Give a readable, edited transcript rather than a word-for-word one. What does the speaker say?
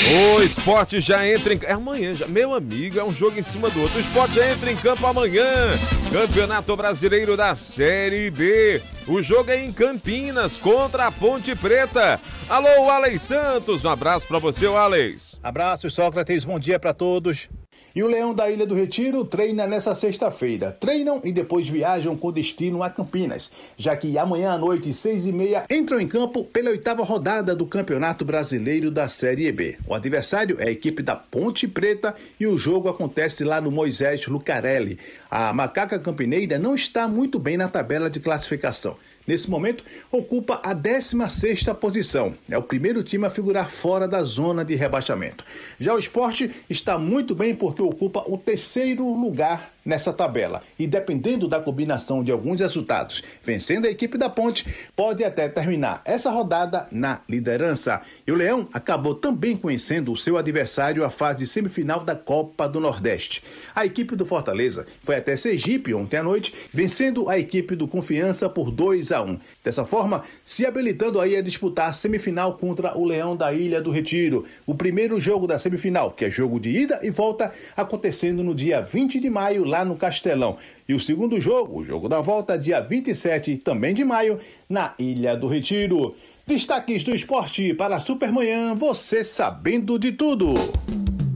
O Sport já entra em... É amanhã, já. Meu amigo, é um jogo em cima do outro. O Sport já entra em campo amanhã. Campeonato Brasileiro da Série B. O jogo é em Campinas, contra a Ponte Preta. Alô, Alex Santos. Um abraço pra você, Alex. Abraço, Sócrates. Bom dia pra todos. E o Leão da Ilha do Retiro treina nessa sexta-feira. Treinam e depois viajam com destino a Campinas, já que amanhã à noite, 6h30, entram em campo pela 8ª rodada do Campeonato Brasileiro da Série B. O adversário é a equipe da Ponte Preta e o jogo acontece lá no Moisés Lucarelli. A Macaca Campineira não está muito bem na tabela de classificação. Nesse momento, ocupa a 16ª posição. É o primeiro time a figurar fora da zona de rebaixamento. Já o Sport está muito bem porque ocupa o 3º lugar nessa tabela. E dependendo da combinação de alguns resultados, vencendo a equipe da Ponte, pode até terminar essa rodada na liderança. E o Leão acabou também conhecendo o seu adversário à fase semifinal da Copa do Nordeste. A equipe do Fortaleza foi até Sergipe ontem à noite, vencendo a equipe do Confiança por 2-1. Dessa forma, se habilitando aí a disputar a semifinal contra o Leão da Ilha do Retiro. O primeiro jogo da semifinal, que é jogo de ida e volta, acontecendo no dia 20 de maio, lá no Castelão. E o segundo jogo, o jogo da volta, dia 27, também de maio, na Ilha do Retiro. Destaques do esporte para a Supermanhã, você sabendo de tudo.